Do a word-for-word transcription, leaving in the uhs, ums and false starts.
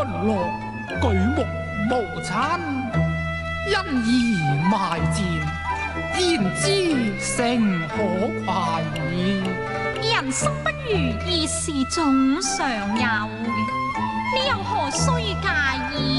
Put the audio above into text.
淪落，舉目無親，因而賣賤，焉知誠可貴矣。 人生不如意事總常有嘅，你又何須介意？